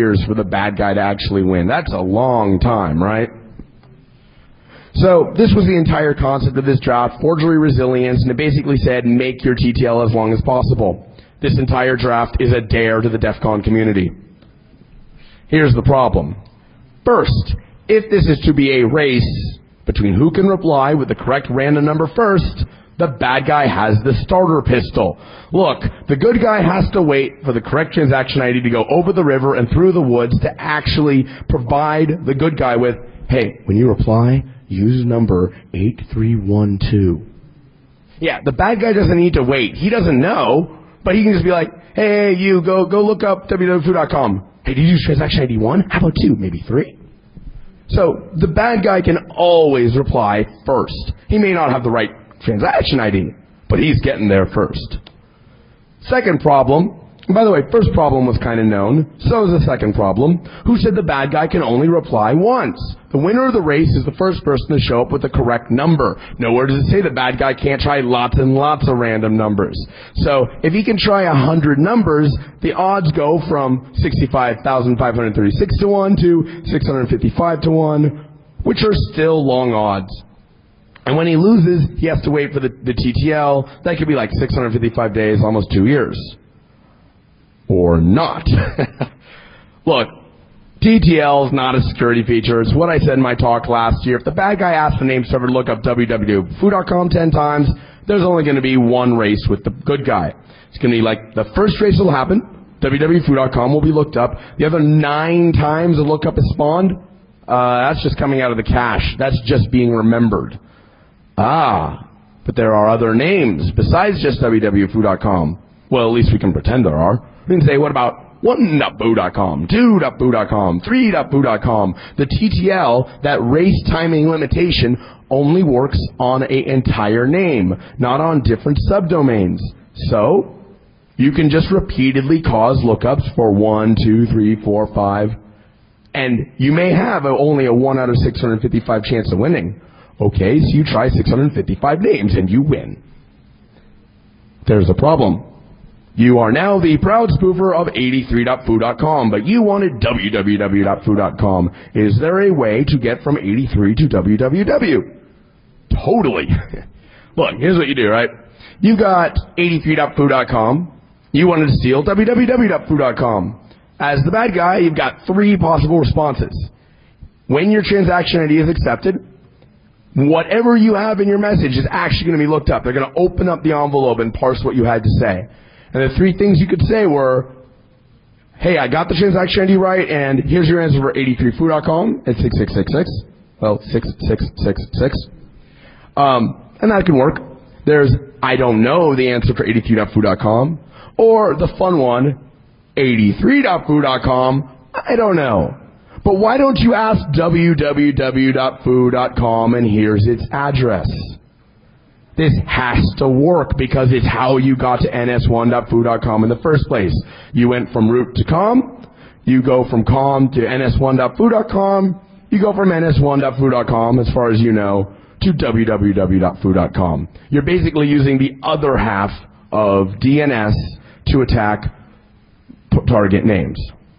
years for the bad guy to actually win. That's a long time, right? So this was the entire concept of this draft, forgery resilience, and it basically said make your TTL as long as possible. This entire draft is a dare to the DEF CON community. Here's the problem. First, if this is to be a race between who can reply with the correct random number first, the bad guy has the starter pistol. Look, the good guy has to wait for the correct transaction ID to go over the river and through the woods to actually provide the good guy with, hey, when you reply, use number 8312. Yeah, the bad guy doesn't need to wait. He doesn't know, but he can just be like, hey, you, go look up www.food.com. Hey, did you use transaction ID 1? How about 2? Maybe 3? So the bad guy can always reply first. He may not have the right transaction ID, but he's getting there first. Second problem, and by the way, first problem was kind of known, so is the second problem. Who said the bad guy can only reply once? The winner of the race is the first person to show up with the correct number. Nowhere does it say the bad guy can't try lots and lots of random numbers. So if he can try 100 numbers, the odds go from 65,536 to 1 to 655 to 1, which are still long odds. And when he loses, he has to wait for the TTL. That could be like 655 days, almost 2 years. Or not. Look, TTL is not a security feature. It's what I said in my talk last year. If the bad guy asks the name server to look up www.food.com 10 times, there's only going to be one race with the good guy. It's going to be like the first race will happen, www.food.com will be looked up. The other 9 times the lookup is spawned, that's just coming out of the cache. That's just being remembered. But there are other names besides just www.food.com. Well, at least we can pretend there are. We can say, what about 1.foo.com, 2.foo.com, 3.foo.com? The TTL, that race timing limitation, only works on an entire name, not on different subdomains. So, you can just repeatedly cause lookups for 1, 2, 3, 4, 5, and you may have only a 1 out of 655 chance of winning. Okay, so you try 655 names and you win. There's a problem. You are now the proud spoofer of 83.foo.com, but you wanted www.foo.com. Is there a way to get from 83 to www? Totally. Look, here's what you do, right? You got 83.foo.com. You wanted to steal www.foo.com. As the bad guy, you've got 3 possible responses. When your transaction ID is accepted, whatever you have in your message is actually going to be looked up. They're going to open up the envelope and parse what you had to say. And the 3 things you could say were, hey, I got the transaction ID right, and here's your answer for 83foo.com. It's 6666. Well, 6666. And that can work. There's, I don't know the answer for 83.foo.com. Or the fun one, 83.foo.com. I don't know. But why don't you ask www.foo.com and here's its address? This has to work because it's how you got to ns1.foo.com in the first place. You went from root to com. You go from com to ns1.foo.com. You go from ns1.foo.com, as far as you know, to www.foo.com. You're basically using the other half of DNS to attack target names.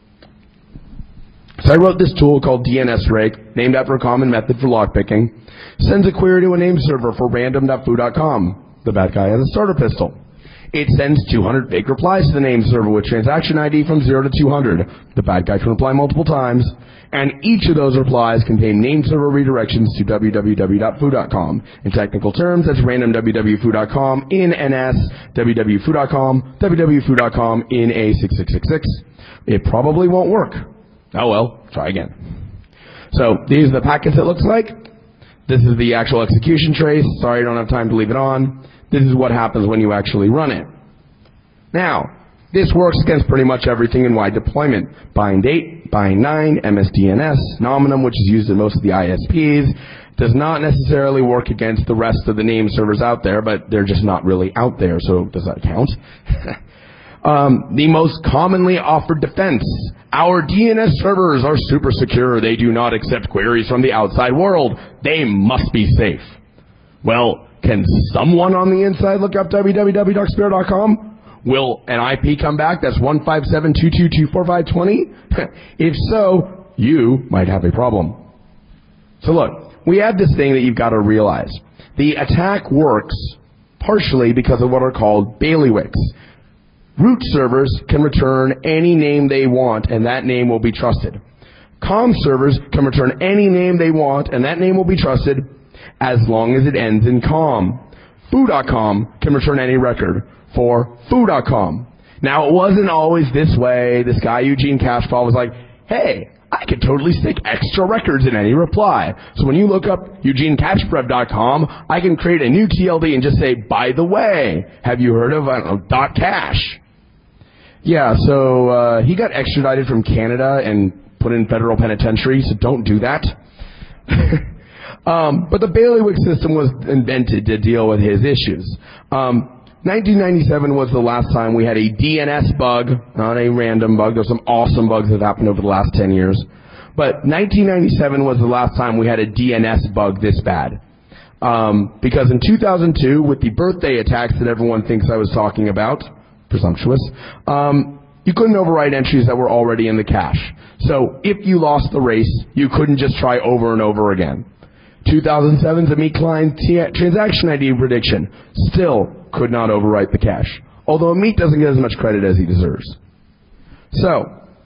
So I wrote this tool called DNS Rake, named after a common method for lockpicking. Sends a query to a name server for random.foo.com. The bad guy has a starter pistol. It sends 200 fake replies to the name server with transaction ID from 0 to 200. The bad guy can reply multiple times, and each of those replies contain name server redirections to www.foo.com. In technical terms, that's random www.foo.com in NS, www.foo.com, www.foo.com in A6666. It probably won't work. Oh well, try again. So these are the packets it looks like. This is the actual execution trace. Sorry, I don't have time to leave it on. This is what happens when you actually run it. Now, this works against pretty much everything in wide deployment. Bind 8, Bind 9, MSDNS, Nominum, which is used in most of the ISPs, does not necessarily work against the rest of the name servers out there, but they're just not really out there, so does that count? The most commonly offered defense. Our DNS servers are super secure. They do not accept queries from the outside world. They must be safe. Well, can someone on the inside look up www.darkspire.com? Will an IP come back that's 157.222.4520? If so, you might have a problem. So look, we have this thing that you've got to realize. The attack works partially because of what are called bailiwicks. Root servers can return any name they want, and that name will be trusted. Com servers can return any name they want, and that name will be trusted as long as it ends in com. Foo.com can return any record for foo.com. Now, it wasn't always this way. This guy, Eugene Cashpaw, was like, hey, I could totally stick extra records in any reply. So when you look up EugeneCashprev.com, I can create a new TLD and just say, by the way, have you heard of, .cash? Yeah, so he got extradited from Canada and put in federal penitentiary, so don't do that. But the bailiwick system was invented to deal with his issues. 1997 was the last time we had a DNS bug, not a random bug. There's some awesome bugs that have happened over the last 10 years. But 1997 was the last time we had a DNS bug this bad. Because in 2002, with the birthday attacks that everyone thinks I was talking about, presumptuous, you couldn't overwrite entries that were already in the cache. So if you lost the race, you couldn't just try over and over again. 2007's Amit Klein transaction ID prediction still could not overwrite the cache, although Amit doesn't get as much credit as he deserves. So,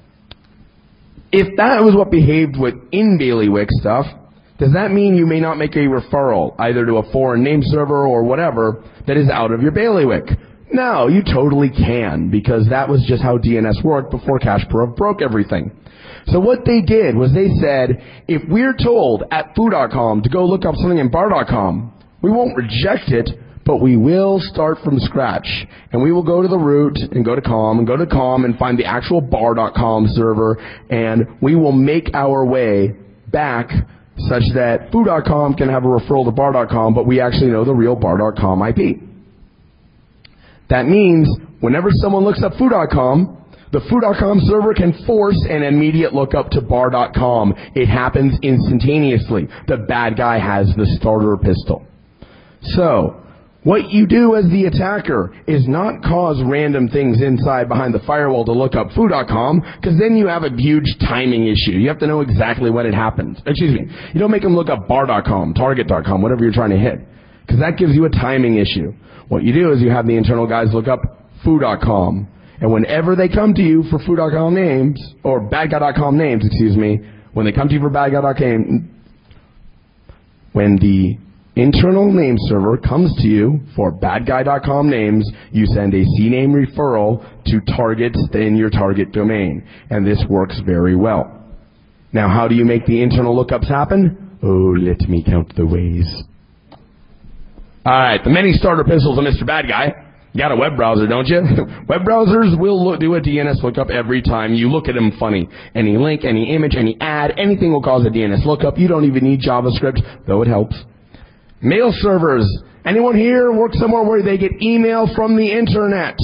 if that was what behaved with in-bailiwick stuff, does that mean you may not make a referral, either to a foreign name server or whatever, that is out of your bailiwick? No, you totally can, because that was just how DNS worked before Kasparov broke everything. So what they did was they said, if we're told at foo.com to go look up something in bar.com, we won't reject it, but we will start from scratch. And we will go to the root and go to com and find the actual bar.com server, and we will make our way back such that foo.com can have a referral to bar.com, but we actually know the real bar.com IP. That means whenever someone looks up foo.com, the foo.com server can force an immediate lookup to bar.com. It happens instantaneously. The bad guy has the starter pistol. So, what you do as the attacker is not cause random things inside behind the firewall to look up foo.com, because then you have a huge timing issue. You have to know exactly when it happens. Excuse me. You don't make them look up bar.com, target.com, whatever you're trying to hit, because that gives you a timing issue. What you do is you have the internal guys look up foo.com. And whenever they come to you for foo.com names, or badguy.com names, when they come to you for badguy.com, when the internal name server comes to you for badguy.com names, you send a CNAME referral to targets in your target domain. And this works very well. Now, how do you make the internal lookups happen? Oh, let me count the ways. Alright, the many starter pistols of Mr. Bad Guy. You got a web browser, don't you? Web browsers will do a DNS lookup every time you look at them funny. Any link, any image, any ad, anything will cause a DNS lookup. You don't even need JavaScript, though it helps. Mail servers. Anyone here work somewhere where they get email from the internet?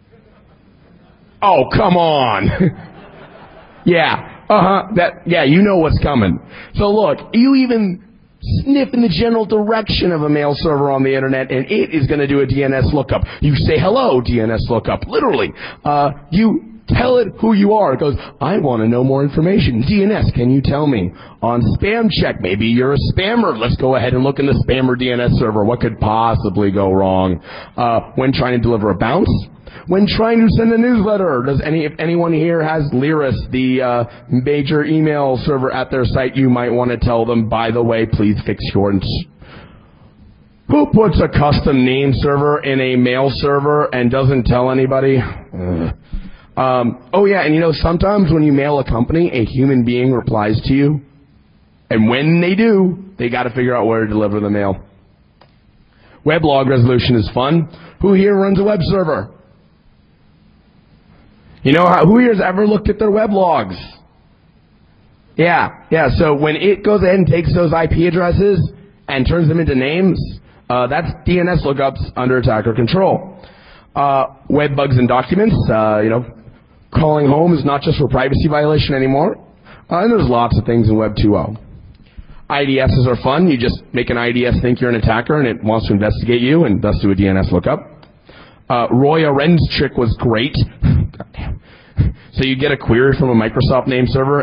Oh, come on. Yeah, you know what's coming. So look, you even sniff in the general direction of a mail server on the internet, and it is going to do a DNS lookup. You say, hello, DNS lookup. Literally. You tell it who you are. It goes, I want to know more information. DNS, can you tell me? On spam check, maybe you're a spammer. Let's go ahead and look in the spammer DNS server. What could possibly go wrong? When trying to deliver a bounce? When trying to send a newsletter, if anyone here has Lyris, the major email server at their site, you might want to tell them, by the way, please fix your... Who puts a custom name server in a mail server and doesn't tell anybody? Oh yeah, and sometimes when you mail a company, a human being replies to you. And when they do, they got to figure out where to deliver the mail. Weblog resolution is fun. Who here runs a web server? Who here has ever looked at their web logs? Yeah, so when it goes ahead and takes those IP addresses and turns them into names, that's DNS lookups under attacker control. Web bugs and documents, calling home is not just for privacy violation anymore. And there's lots of things in Web 2.0. IDSs are fun. You just make an IDS think you're an attacker and it wants to investigate you and thus do a DNS lookup. Roy Arend's trick was great. God damn. So you get a query from a Microsoft name server,